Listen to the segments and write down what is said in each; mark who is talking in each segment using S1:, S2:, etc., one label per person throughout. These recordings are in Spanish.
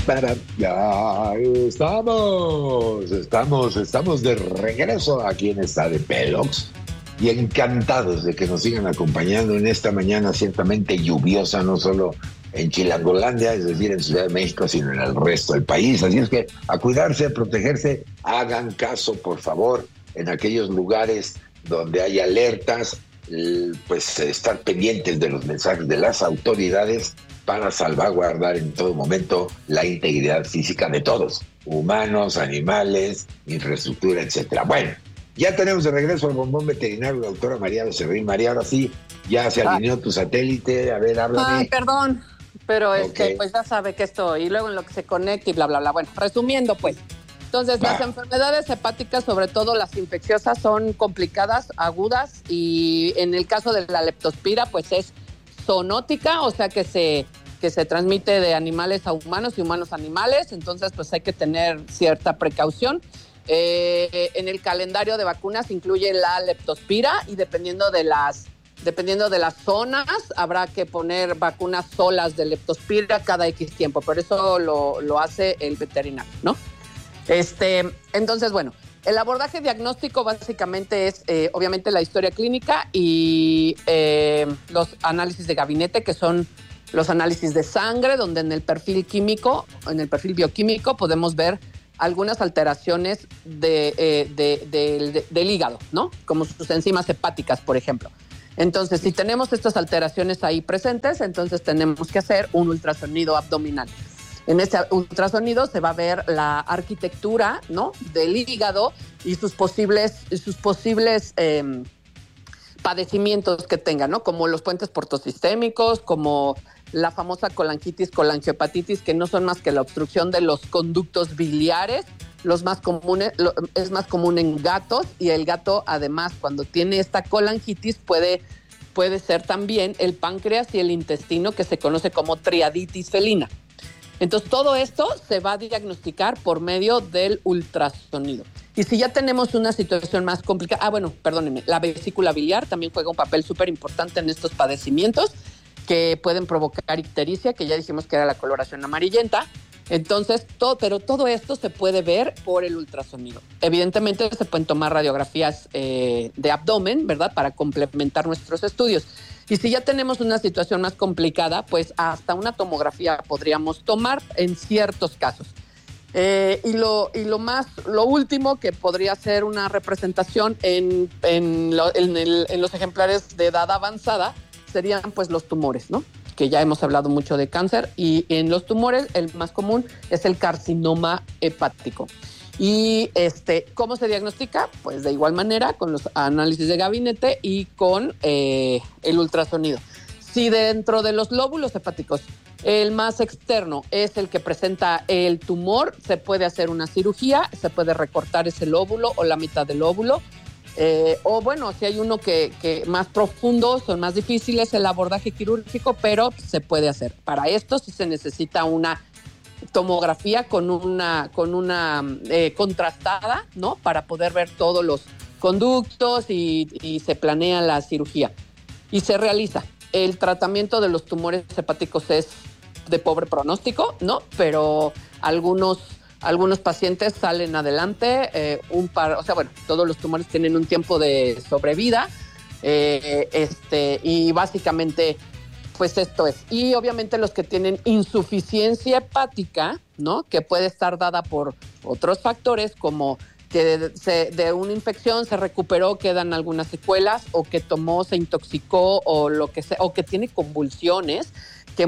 S1: Ya estamos de regreso aquí en esta de Pelox y encantados de que nos sigan acompañando en esta mañana ciertamente lluviosa, no solo en Chilangolandia, es decir, en Ciudad de México, sino en el resto del país. Así es que a cuidarse, a protegerse, hagan caso, por favor, en aquellos lugares donde hay alertas, pues estar pendientes de los mensajes de las autoridades para salvaguardar en todo momento la integridad física de todos, humanos, animales, infraestructura, etcétera. Bueno, ya tenemos de regreso al bombón veterinario, la doctora María Becerril. María, ahora sí, ya se alineó tu satélite. A ver, háblame.
S2: Ay, perdón, pero
S1: Okay.
S2: pues ya sabe que esto, y luego en lo que se conecta y bla, bla, bla. Bueno, resumiendo, pues. Entonces, las enfermedades hepáticas, sobre todo las infecciosas, son complicadas, agudas, y en el caso de la leptospira, pues es zoonótica, o sea que se transmite de animales a humanos y humanos a animales, entonces pues hay que tener cierta precaución. En el calendario de vacunas incluye la leptospira y dependiendo de las zonas habrá que poner vacunas solas de leptospira cada X tiempo, pero eso lo hace el veterinario, ¿no? Entonces, bueno, el abordaje diagnóstico básicamente es obviamente la historia clínica y los análisis de gabinete, que son los análisis de sangre, donde en el perfil químico, en el perfil bioquímico podemos ver algunas alteraciones del hígado, ¿no? Como sus enzimas hepáticas, por ejemplo. Entonces, si tenemos estas alteraciones ahí presentes, entonces tenemos que hacer un ultrasonido abdominal. En ese ultrasonido se va a ver la arquitectura, ¿no?, del hígado y sus posibles padecimientos que tenga, ¿no? Como los puentes portosistémicos, como la famosa colangitis, colangiopatitis, que no son más que la obstrucción de los conductos biliares. Los más comunes, es más común en gatos, y el gato, además, cuando tiene esta colangitis, puede ser también el páncreas y el intestino, que se conoce como triaditis felina. Entonces, todo esto se va a diagnosticar por medio del ultrasonido. Y si ya tenemos una situación más complicada, perdónenme, la vesícula biliar también juega un papel súper importante en estos padecimientos que pueden provocar ictericia, que ya dijimos que era la coloración amarillenta. Entonces, todo esto se puede ver por el ultrasonido. Evidentemente, se pueden tomar radiografías de abdomen, ¿verdad?, para complementar nuestros estudios. Y si ya tenemos una situación más complicada, pues hasta una tomografía podríamos tomar en ciertos casos. Y lo último que podría ser una representación en los ejemplares de edad avanzada serían pues los tumores, ¿no?, que ya hemos hablado mucho de cáncer, y en los tumores el más común es el carcinoma hepático. Y ¿cómo se diagnostica? Pues de igual manera, con los análisis de gabinete y con el ultrasonido. Si dentro de los lóbulos hepáticos el más externo es el que presenta el tumor, se puede hacer una cirugía, se puede recortar ese lóbulo o la mitad del lóbulo. O bueno, si hay uno que más profundo, son más difíciles el abordaje quirúrgico, pero se puede hacer. Para esto sí se necesita una tomografía con una contrastada, ¿no?, para poder ver todos los conductos y se planea la cirugía. Y se realiza. El tratamiento de los tumores hepáticos es de pobre pronóstico, ¿no? Pero algunos pacientes salen adelante, todos los tumores tienen un tiempo de sobrevida, y básicamente, pues esto es. Y obviamente los que tienen insuficiencia hepática, ¿no?, que puede estar dada por otros factores, como que de una infección se recuperó, quedan algunas secuelas, o que tomó, se intoxicó, o lo que sea, o que tiene convulsiones, que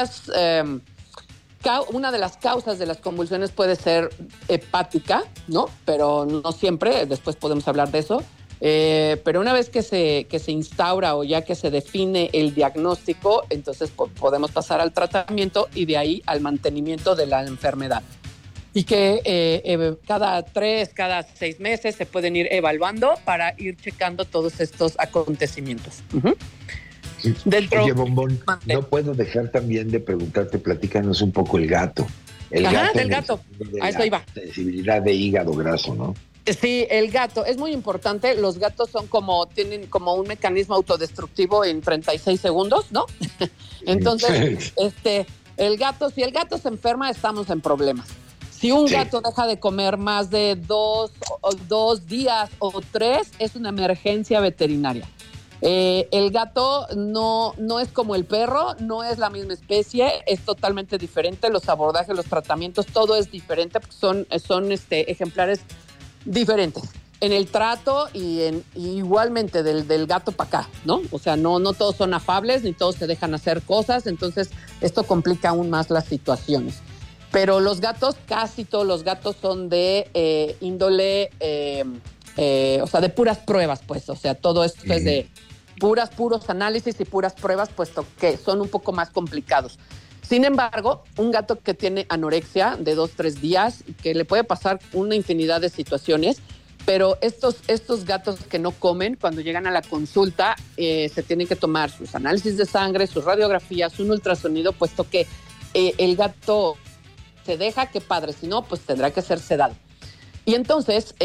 S2: una de las causas de las convulsiones puede ser hepática, ¿no?, pero no siempre, después podemos hablar de eso. Pero una vez que se instaura o ya que se define el diagnóstico, entonces podemos pasar al tratamiento y de ahí al mantenimiento de la enfermedad. Y que cada 6 meses se pueden ir evaluando para ir checando todos estos acontecimientos. Uh-huh.
S1: Oye, Bombón, no puedo dejar también de preguntarte, platícanos un poco el gato.
S2: Del gato. A eso iba.
S1: Sensibilidad de hígado graso, ¿no?
S2: Sí, el gato es muy importante. Los gatos tienen como un mecanismo autodestructivo en 36 segundos, ¿no? Entonces, Si el gato se enferma, estamos en problemas. Si un gato deja de comer más de 2 días o 3, es una emergencia veterinaria. El gato no es como el perro, no es la misma especie, es totalmente diferente. Los abordajes, los tratamientos, todo es diferente porque son ejemplares diferentes en el trato y igualmente del gato para acá, ¿no? O sea, no todos son afables ni todos se dejan hacer cosas, entonces esto complica aún más las situaciones. Pero los gatos, casi todos los gatos son de índole, o sea, de puras pruebas, pues. O sea, todo esto es de puros análisis y puras pruebas, puesto que son un poco más complicados. Sin embargo, un gato que tiene anorexia de 2-3 días, que le puede pasar una infinidad de situaciones, pero estos gatos que no comen, cuando llegan a la consulta, se tienen que tomar sus análisis de sangre, sus radiografías, un ultrasonido, puesto que el gato se deja, qué padre, si no, pues tendrá que ser sedado. Y entonces,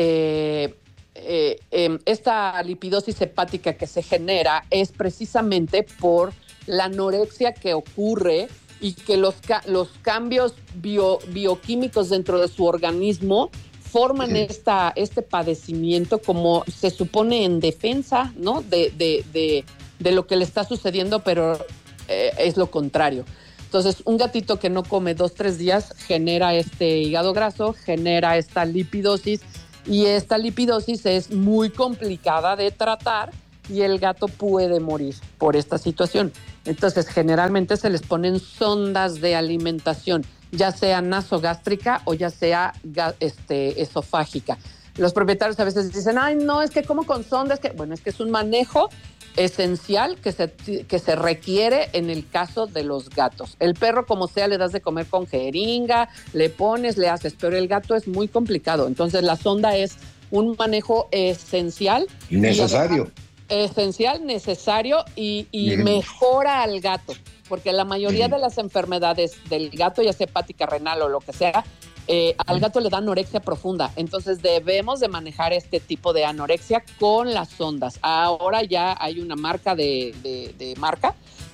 S2: esta lipidosis hepática que se genera es precisamente por la anorexia que ocurre y que los cambios bioquímicos dentro de su organismo forman este padecimiento, como se supone, en defensa, ¿no? de lo que le está sucediendo, pero es lo contrario. Entonces, un gatito que no come 2-3 días genera este hígado graso, genera esta lipidosis, y esta lipidosis es muy complicada de tratar y el gato puede morir por esta situación. Entonces, generalmente se les ponen sondas de alimentación, ya sea nasogástrica o ya sea esofágica. Los propietarios a veces dicen, ay, no, es que como con sondas, bueno, es que es un manejo esencial que se requiere en el caso de los gatos. El perro, como sea, le das de comer con jeringa, le pones, le haces, pero el gato es muy complicado. Entonces, la sonda es un manejo esencial.
S1: Necesario.
S2: Esencial, necesario y mejora al gato, porque la mayoría de las enfermedades del gato, ya sea hepática, renal o lo que sea, al gato le da anorexia profunda. Entonces debemos de manejar este tipo de anorexia con las sondas. Ahora ya hay una marca de marca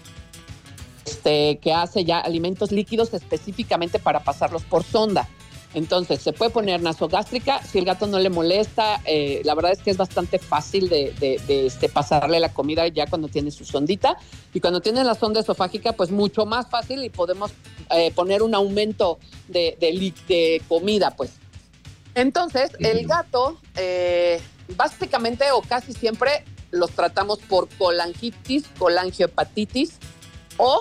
S2: que hace ya alimentos líquidos específicamente para pasarlos por sonda. Entonces, se puede poner nasogástrica, si el gato no le molesta, la verdad es que es bastante fácil de pasarle la comida ya cuando tiene su sondita, y cuando tiene la sonda esofágica, pues mucho más fácil, y podemos poner un aumento de comida, pues. Entonces, el gato, básicamente o casi siempre los tratamos por colangitis, colangiohepatitis o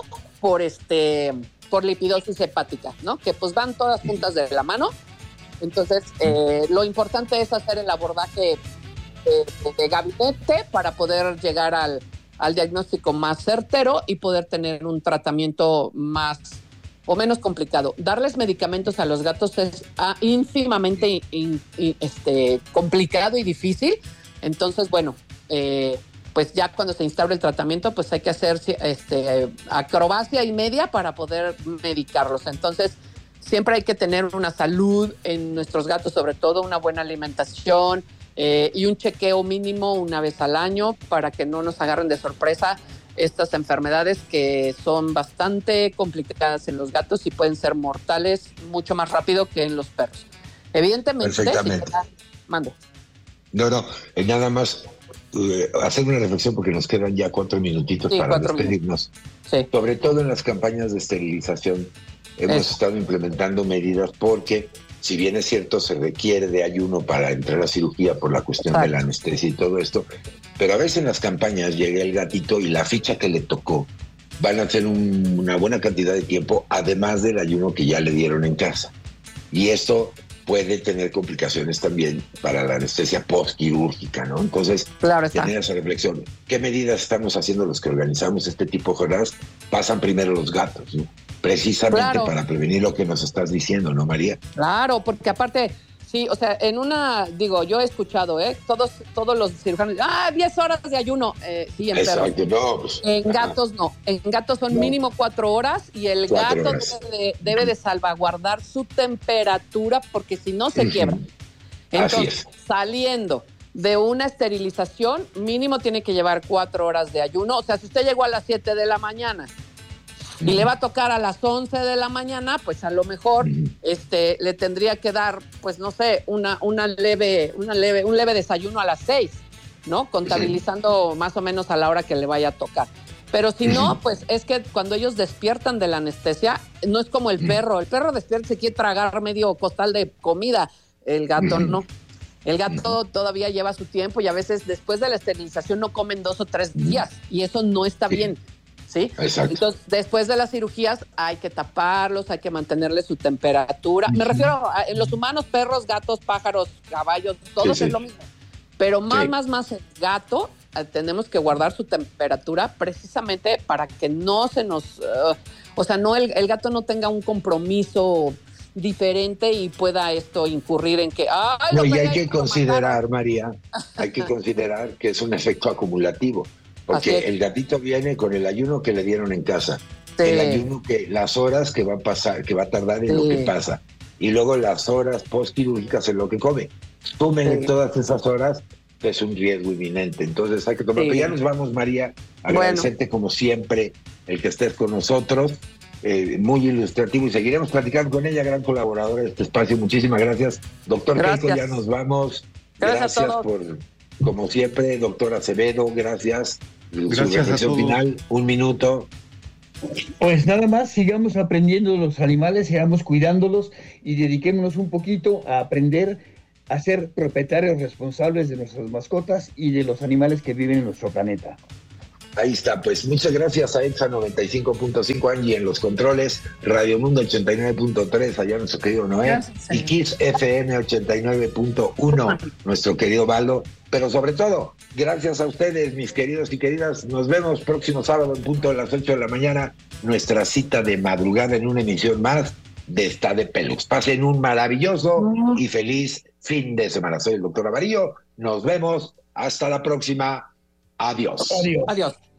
S2: por lipidosis hepática, ¿no? Que pues van todas juntas de la mano. Entonces, lo importante es hacer el abordaje de gabinete para poder llegar al diagnóstico más certero y poder tener un tratamiento más o menos complicado. Darles medicamentos a los gatos es ínfimamente complicado y difícil. Entonces, bueno, pues ya cuando se instaura el tratamiento, pues hay que hacer acrobacia y media para poder medicarlos. Entonces, siempre hay que tener una salud en nuestros gatos, sobre todo una buena alimentación y un chequeo mínimo una vez al año para que no nos agarren de sorpresa estas enfermedades que son bastante complicadas en los gatos y pueden ser mortales mucho más rápido que en los perros. Evidentemente.
S1: Perfectamente.
S2: Mando.
S1: No, nada más hacer una reflexión porque nos quedan ya 4 minutitos para despedirnos.
S2: Sí.
S1: Sobre todo en las campañas de esterilización hemos estado implementando medidas porque, si bien es cierto, se requiere de ayuno para entrar a cirugía por la cuestión de la anestesia y todo esto, pero a veces en las campañas llega el gatito y la ficha que le tocó van a hacer una buena cantidad de tiempo, además del ayuno que ya le dieron en casa. Y esto puede tener complicaciones también para la anestesia postquirúrgica, ¿no? Entonces, tener esa reflexión. ¿Qué medidas estamos haciendo los que organizamos este tipo de jornadas? Pasan primero los gatos, ¿no? Precisamente para prevenir lo que nos estás diciendo, ¿no, María?
S2: Claro, porque aparte, sí, o sea, yo he escuchado, todos los cirujanos, 10 horas de ayuno, sí, en perros.
S1: Exacto, no, pues,
S2: en gatos no, en gatos son mínimo 4 horas y el gato debe de salvaguardar su temperatura porque si no se quiebra. Entonces, saliendo de una esterilización, mínimo tiene que llevar 4 horas de ayuno. O sea, si usted llegó a las 7 de la mañana, y le va a tocar a las 11 de la mañana, pues a lo mejor le tendría que dar, pues no sé, un leve desayuno a las 6, ¿no? Contabilizando más o menos a la hora que le vaya a tocar. Pero si no, pues es que cuando ellos despiertan de la anestesia, no es como el perro despierta y se quiere tragar medio costal de comida, el gato no. El gato todavía lleva su tiempo y a veces después de la esterilización no comen 2 o 3 días y eso no está bien, ¿sí?
S1: Exacto.
S2: Entonces, después de las cirugías hay que taparlos, hay que mantenerles su temperatura. Me refiero a en los humanos, perros, gatos, pájaros, caballos, todos es lo mismo. Pero más el gato, tenemos que guardar su temperatura precisamente para que no se nos... el gato no tenga un compromiso diferente y pueda esto incurrir en que...
S1: No, y hay que considerar, María, hay que considerar que es un efecto acumulativo, porque el gatito viene con el ayuno que le dieron en casa, el ayuno las horas que va a pasar, que va a tardar en lo que pasa, y luego las horas postquirúrgicas en lo que come. Sumen todas esas horas, es un riesgo inminente, entonces hay que tomar. Pero ya nos vamos, María, agradecerte como siempre el que estés con nosotros. Muy ilustrativo y seguiremos platicando con ella, gran colaboradora de este espacio. Muchísimas gracias, doctor Keiko, ya nos vamos.
S2: Gracias a todos.
S1: Por, como siempre, doctor Acevedo, gracias.
S3: Gracias.
S1: Su reflexión final, 1 minuto.
S3: Pues nada más, sigamos aprendiendo de los animales, sigamos cuidándolos y dediquémonos un poquito a aprender a ser propietarios responsables de nuestras mascotas y de los animales que viven en nuestro planeta.
S1: Ahí está, pues muchas gracias a EXA 95.5, Angie en los controles, Radio Mundo 89.3, allá nuestro querido Noé, y Kiss FM 89.1, nuestro querido Baldo, pero sobre todo, gracias a ustedes, mis queridos y queridas, nos vemos próximo sábado en punto de las 8 de la mañana, nuestra cita de madrugada en una emisión más de Está de Pelos. Pasen un maravilloso y feliz fin de semana. Soy el doctor Amarillo, nos vemos, hasta la próxima. Adiós.
S3: Adiós.
S2: Adiós.